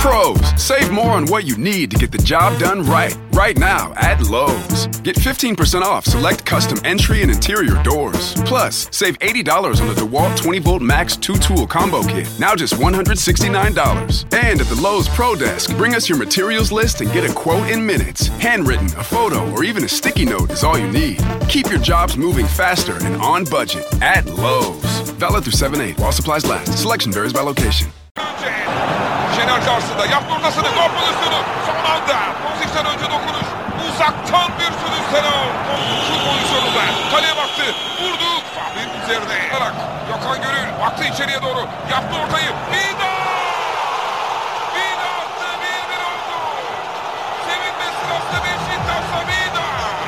Pros, save more on what you need to get the job done right. Right now at Lowe's. Get 15% off select custom entry and interior doors. Plus, save $80 on the DeWalt 20-volt Max 2-tool combo kit. Now just $169. And at the Lowe's Pro Desk, bring us your materials list and get a quote in minutes. Handwritten, a photo, or even a sticky note is all you need. Keep your jobs moving faster and on budget at Lowe's. Valid through 7/8 while supplies last. Selection varies by location. Şener karşısında yaptı ortasını, gol pozisyonu son anda. Pozisyon önce dokunuş. Uzaktan bir sürüş Şener. Şu pozisyonunda kaleye baktı. Vurdu. Fahri'nin üzerine. Gökhan Gönül baktı içeriye doğru. Yaptı ortayı. Vida! Vida attı. 1-1 oldu. Sevinme sırasında Beşiktaş'ta Vida.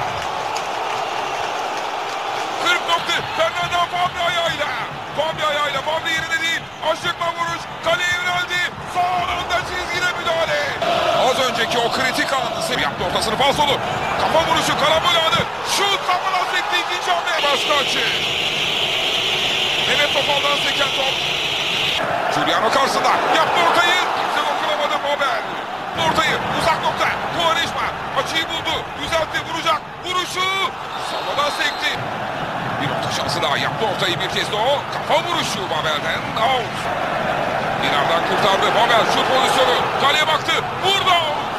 40 nokta. Fernando Fabri ayağıyla. Fabri yerine değil. Aşıkla vuruş. Kaleye yöneldi. Son anda çizgide müdahale. Az önceki o kritik anı yaptı ortasını falsolu. Kafa vuruşu, karambol anı. Şut kafadan sekti ikinci hamle. Başka açı. Mehmet Topal'dan seken top. Giuliano karşısında. Yaptı ortayı. Kimse dokunamadı Babel. Ortayı uzak nokta. Quaresma açıyı buldu. Düzeltti, vuracak. Vuruşu. Savadan sekti. Bir nokta şansı daha. Yaptı ortayı bir kez de o. Kafa vuruşu Babel'den. Out. Dinar'dan kurtardı. Babel şut pozisyonu. Kaleye baktı. Vurdu.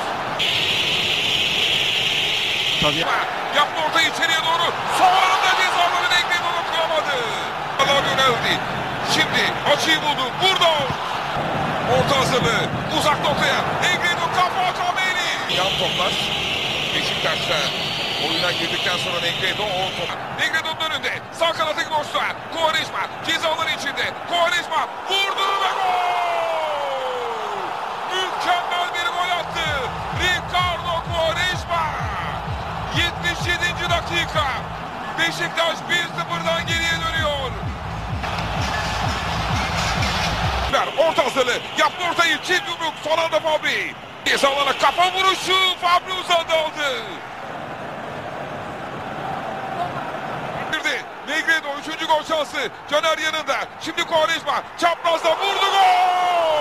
Tabii. Yaptı ortayı içeriye doğru. Son anda cezaları Negredo dokunamadı. Allah yöneldi. Şimdi açıyı buldu. Vurdu. Orta hazırlığı. Uzak noktaya. Negredo kafa Kameli. Yan toplar. Beşiktaş'ta oyuna girdikten sonra Negredo o top. Negredo'nun önünde. Sağ kanatı Gnos'ta. Quaresma cezaların içinde. Quaresma vurdu ve gol. Mükemmel bir gol attı. Ricardo Quaresma. 77. dakika. Beşiktaş 1-0'dan geriye dönüyor. Orta hazırlığı. Yaptı ortayı. Çift yumruk. Son anda Fabri. Cezalarına kafa vuruşu. Fabri uzandı aldı. Negredo 3. gol şansı. Caner yanında. Şimdi Quaresma çaprazda vurdu, gol!